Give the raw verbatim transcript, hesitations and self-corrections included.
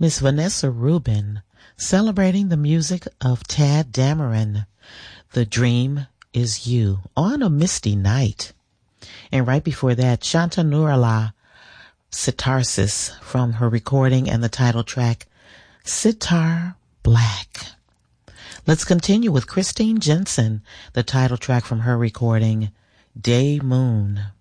Miss Vanessa Rubin, celebrating the music of Tad Dameron, The Dream Is You, on a misty night. And right before that, Shanta Nurala, Sitarsis, from her recording and the title track, Sitar Black. Let's continue with Christine Jensen, the title track from her recording, Day Moon.